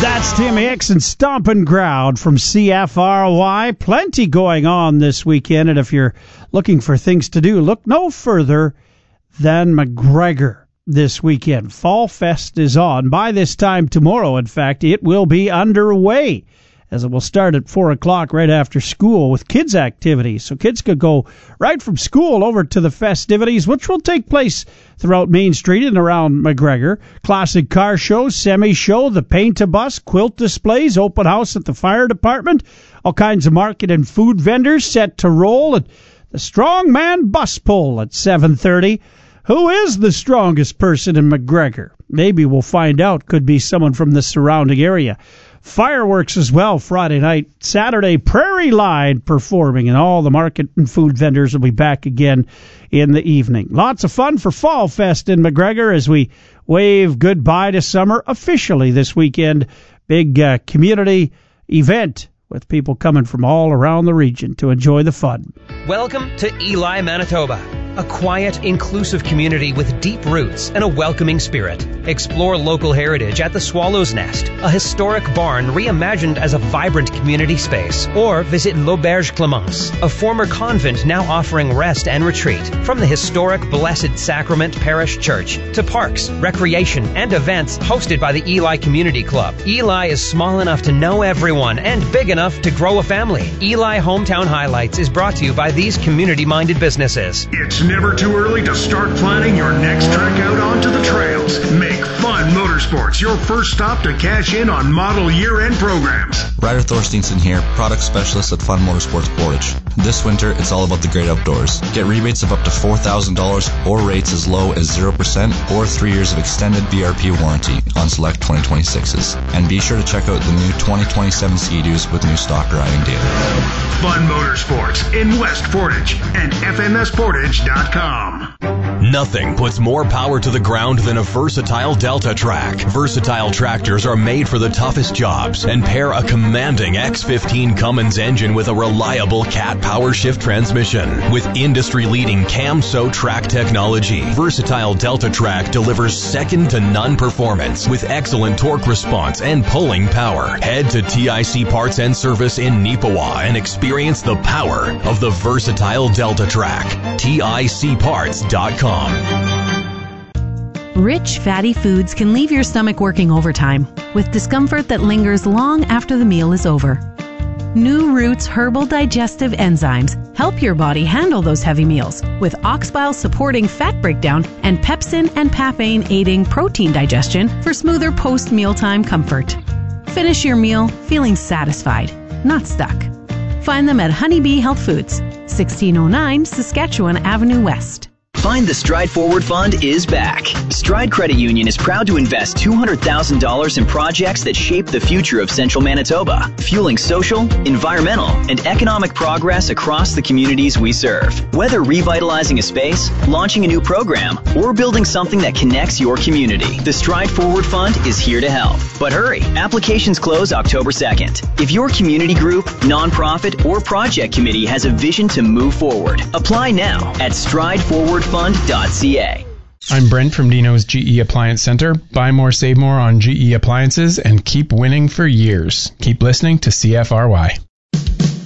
That's Tim Hicks and Stompin' Ground from CFRY. Plenty going on this weekend, and if you're looking for things to do, look no further than McGregor this weekend. Fall Fest is on. By this time tomorrow, in fact, it will be underway, as it will start at 4 o'clock right after school with kids' activities. So kids could go right from school over to the festivities, which will take place throughout Main Street and around McGregor. Classic car show, semi-show, the paint-a-bus, quilt displays, open house at the fire department, all kinds of market and food vendors set to roll, and the Strongman Bus Pull at 7:30. Who is the strongest person in McGregor? Maybe we'll find out. Could be someone from the surrounding area. Fireworks as well Friday night. Saturday, Prairie Line performing, and all the market and food vendors will be back again in the evening. Lots of fun for Fall Fest in McGregor as we wave goodbye to summer officially this weekend. Big community event with people coming from all around the region to enjoy the fun. Welcome to Ely, Manitoba, a quiet, inclusive community with deep roots and a welcoming spirit. Explore local heritage at the Swallow's Nest, a historic barn reimagined as a vibrant community space. Or visit L'Auberge Clemence, a former convent now offering rest and retreat. From the historic Blessed Sacrament Parish Church to parks, recreation, and events hosted by the Ely Community Club. Ely is small enough to know everyone and big enough to grow a family. Ely Hometown Highlights is brought to you by these community-minded businesses. It's never too early to start planning your next trek out onto the trails. Make Fun Motorsports your first stop to cash in on model year-end programs. Ryder Thorsteinson here, product specialist at Fun Motorsports Portage. This winter, it's all about the great outdoors. Get rebates of up to $4,000 or rates as low as 0% or 3 years of extended VRP warranty on select 2026s. And be sure to check out the new 2027 Ski-Doos with new stock arriving daily. Fun Motorsports in West Portage and FMSportage.com. Nothing puts more power to the ground than a versatile Delta Track. Versatile tractors are made for the toughest jobs and pair a commanding X15 Cummins engine with a reliable Cat Power Shift transmission. With industry-leading Camso track technology, versatile Delta Track delivers second-to-none performance with excellent torque response and pulling power. Head to TIC Parts and Service in Neepawa and experience the power of the versatile Delta Track. TICparts.com. Rich, fatty foods can leave your stomach working overtime with discomfort that lingers long after the meal is over. New Roots Herbal Digestive Enzymes help your body handle those heavy meals with ox bile supporting fat breakdown and pepsin and papain aiding protein digestion for smoother post-mealtime comfort. Finish your meal feeling satisfied, not stuck. Find them at Honeybee Health Foods, 1609 Saskatchewan Avenue West. Find the Stride Forward Fund is back. Stride Credit Union is proud to invest $200,000 in projects that shape the future of Central Manitoba, fueling social, environmental, and economic progress across the communities we serve. Whether revitalizing a space, launching a new program, or building something that connects your community, the Stride Forward Fund is here to help. But hurry, applications close October 2nd. If your community group, nonprofit, or project committee has a vision to move forward, apply now at strideforwardfund.ca. I'm Brent from Dino's GE Appliance Center. Buy more, save more on GE appliances, and keep winning for years. Keep listening to CFRY.